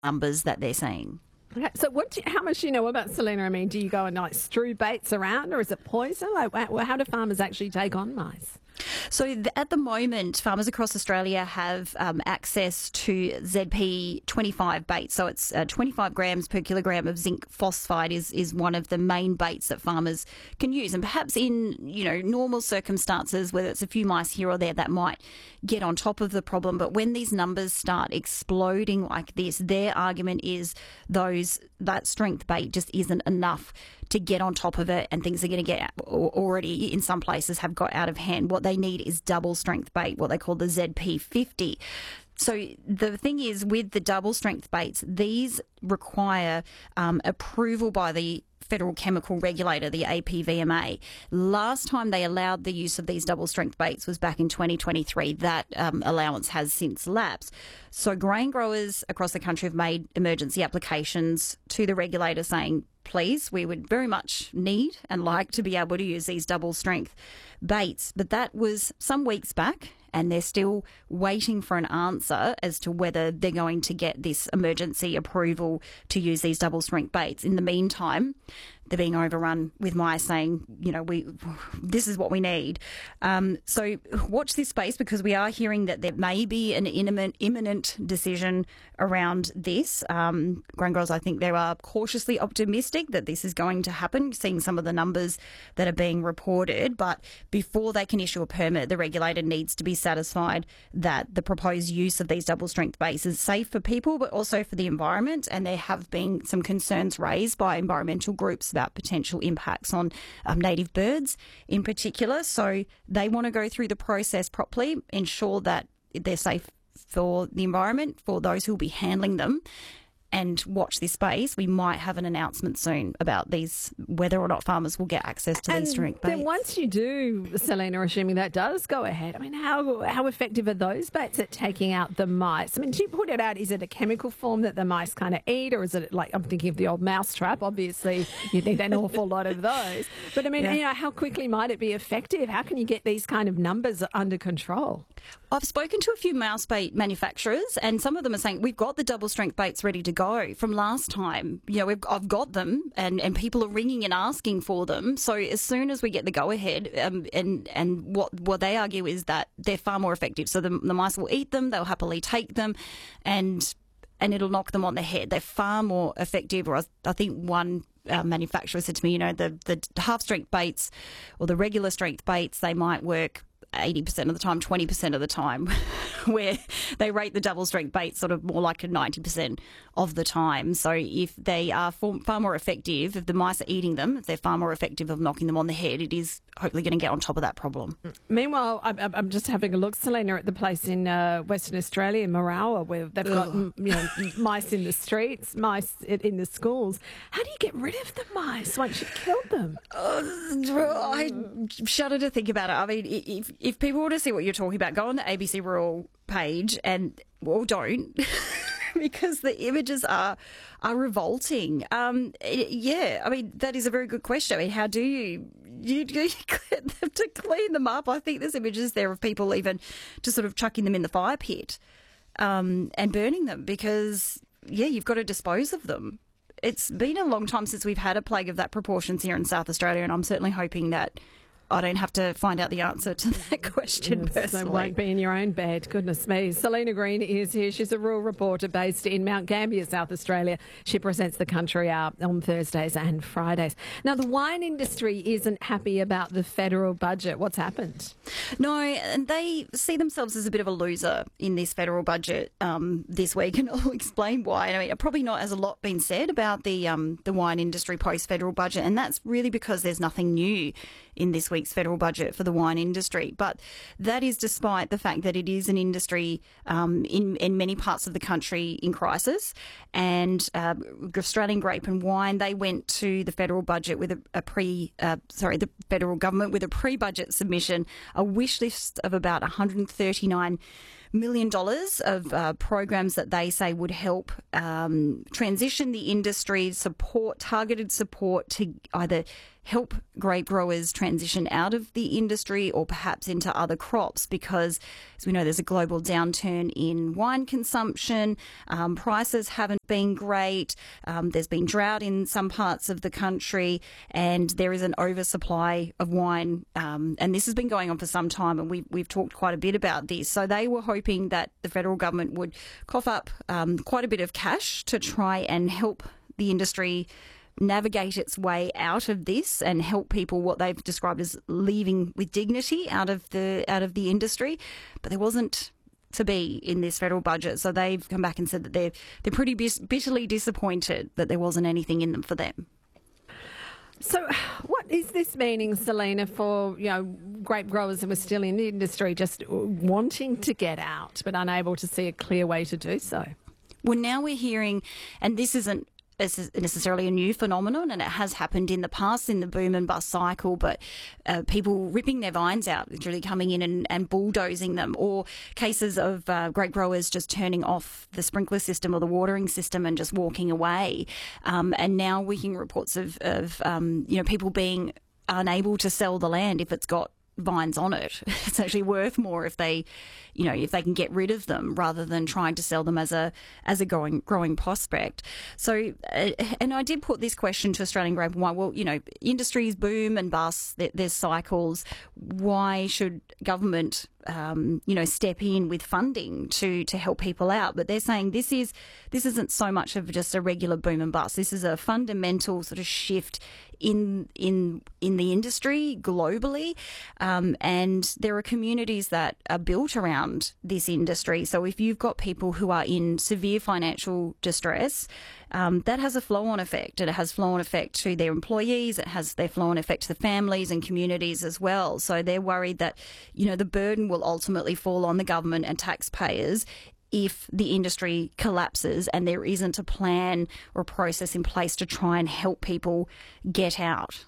numbers that they're seeing. Okay, so how much do you know about Selena? I mean, do you go and strew baits around, or is it poison? How do farmers actually take on mice? So at the moment, farmers across Australia have access to ZP 25 bait. So it's 25 grams per kilogram of zinc phosphide is one of the main baits that farmers can use. And perhaps in, normal circumstances, whether it's a few mice here or there, that might get on top of the problem. But when these numbers start exploding like this, their argument is that strength bait just isn't enough to get on top of it, and things are going to get already in some places have got out of hand. What they need is double strength bait, what they call the ZP50. So the thing is, with the double strength baits, these require approval by the Federal Chemical Regulator, the APVMA. Last time they allowed the use of these double strength baits was back in 2023. That allowance has since lapsed. So grain growers across the country have made emergency applications to the regulator saying, please, we would very much need and like to be able to use these double strength baits. But that was some weeks back, and they're still waiting for an answer as to whether they're going to get this emergency approval to use these double strength baits. In the meantime, they're being overrun with mice saying, this is what we need. So watch this space, because we are hearing that there may be an imminent decision around this. Grain growers, I think they are cautiously optimistic that this is going to happen, seeing some of the numbers that are being reported. But before they can issue a permit, the regulator needs to be satisfied that the proposed use of these double strength baits is safe for people, but also for the environment. And there have been some concerns raised by environmental groups about potential impacts on native birds in particular. So they want to go through the process properly, ensure that they're safe for the environment, for those who will be handling them. And watch this space. We might have an announcement soon about these, whether or not farmers will get access to these strength baits. Then once you do, Selena, assuming that does go ahead, I mean, how effective are those baits at taking out the mice? I mean, do you put it out, is it a chemical form that the mice kind of eat, or is it like, I'm thinking of the old mouse trap, obviously you need an awful lot of those. But I mean, how quickly might it be effective? How can you get these kind of numbers under control? I've spoken to a few mouse bait manufacturers, and some of them are saying, we've got the double strength baits ready to go from last time. I've got them, and people are ringing and asking for them. So as soon as we get the go ahead, and what they argue is that they're far more effective. So the mice will eat them, they'll happily take them, and it'll knock them on the head. They're far more effective. Or I think one manufacturer said to me, the half strength baits or the regular strength baits, they might work 80% of the time, 20% of the time, where they rate the double strength bait sort of more like a 90% of the time. So if they are far more effective, if the mice are eating them, if they're far more effective of knocking them on the head, it is hopefully going to get on top of that problem. Meanwhile, I'm just having a look, Selena, at the place in Western Australia, Marawa, where they've got mice in the streets, mice in the schools. How do you get rid of the mice once you've killed them? I shudder to think about it. I mean, if people want to see what you're talking about, go on the ABC Rural page don't. Because the images are revolting. I mean, that is a very good question. I mean, how do you get them to clean them up? I think there's images there of people even just sort of chucking them in the fire pit and burning them because, you've got to dispose of them. It's been a long time since we've had a plague of that proportions here in South Australia, and I'm certainly hoping that I don't have to find out the answer to that question personally. So won't be in your own bed. Goodness me. Selena Green is here. She's a rural reporter based in Mount Gambier, South Australia. She presents the Country Hour on Thursdays and Fridays. Now, the wine industry isn't happy about the federal budget. What's happened? No, and they see themselves as a bit of a loser in this federal budget this week, and I'll explain why. I mean, probably not as a lot been said about the wine industry post-federal budget, and that's really because there's nothing new in this week's federal budget for the wine industry. But that is despite the fact that it is an industry in many parts of the country in crisis. And Australian Grape and Wine, they went to the federal budget with the federal government with a pre-budget submission, a wish list of about $139 million of programs that they say would help transition the industry, targeted support to either help grape growers transition out of the industry or perhaps into other crops, because as we know, there's a global downturn in wine consumption. Prices haven't been great. There's been drought in some parts of the country, and there is an oversupply of wine. And this has been going on for some time, and we've talked quite a bit about this. So they were hoping that the federal government would cough up quite a bit of cash to try and help the industry navigate its way out of this and help people what they've described as leaving with dignity out of the industry. But there wasn't to be in this federal budget, so they've come back and said that they're pretty bitterly disappointed that there wasn't anything in them for them. So what is this meaning, Selena, for grape growers that were still in the industry just wanting to get out but unable to see a clear way to do so? Well, now we're hearing, and this isn't necessarily a new phenomenon, and it has happened in the past in the boom and bust cycle, but people ripping their vines out, literally coming in and bulldozing them, or cases of grape growers just turning off the sprinkler system or the watering system and just walking away. And now we're hearing reports of people being unable to sell the land if it's got vines on it. It's actually worth more if they can get rid of them rather than trying to sell them as a growing prospect. So, and I did put this question to Australian Grape and Wine. Well, industries boom and bust. There's cycles. Why should government step in with funding to help people out? But they're saying this isn't so much of just a regular boom and bust. This is a fundamental sort of shift in the industry globally, and there are communities that are built around this industry. So if you've got people who are in severe financial distress, that has a flow-on effect. It has flow-on effect to their employees. It has their flow-on effect to the families and communities as well. So they're worried that, the burden will ultimately fall on the government and taxpayers if the industry collapses and there isn't a plan or a process in place to try and help people get out.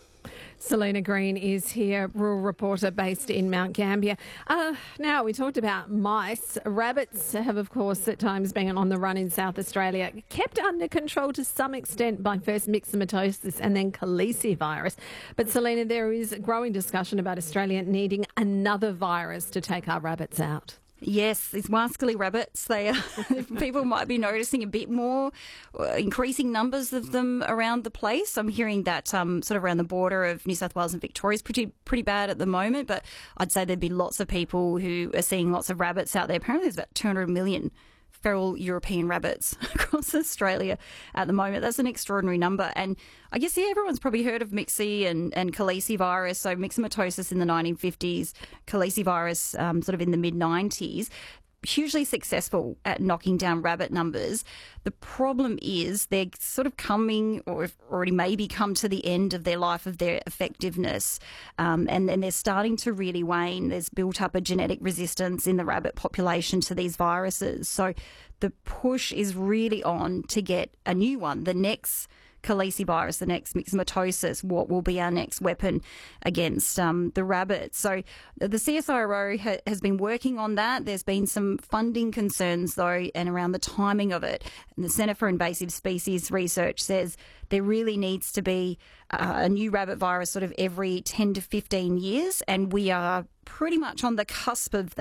Selena Green is here, rural reporter based in Mount Gambier. Now, we talked about mice. Rabbits have, of course, at times been on the run in South Australia, kept under control to some extent by first myxomatosis and then calicivirus. But, Selena, there is growing discussion about Australia needing another virus to take our rabbits out. Yes, these wascally rabbits, people might be noticing a bit more, increasing numbers of them around the place. I'm hearing that sort of around the border of New South Wales and Victoria is pretty bad at the moment, but I'd say there'd be lots of people who are seeing lots of rabbits out there. Apparently there's about 200 million feral European rabbits across Australia at the moment. That's an extraordinary number. And I guess, everyone's probably heard of Myxi and calicivirus. So myxomatosis in the 1950s, calicivirus sort of in the mid-90s. Hugely successful at knocking down rabbit numbers. The problem is they're sort of coming, or have already maybe come to the end of their life of their effectiveness, and then they're starting to really wane. There's built up a genetic resistance in the rabbit population to these viruses. So the push is really on to get a new one, the next calicivirus, the next myxomatosis, what will be our next weapon against the rabbits. So the CSIRO has been working on that. There's been some funding concerns, though, and around the timing of it. And the Centre for Invasive Species Research says there really needs to be a new rabbit virus sort of every 10 to 15 years, and we are pretty much on the cusp of that.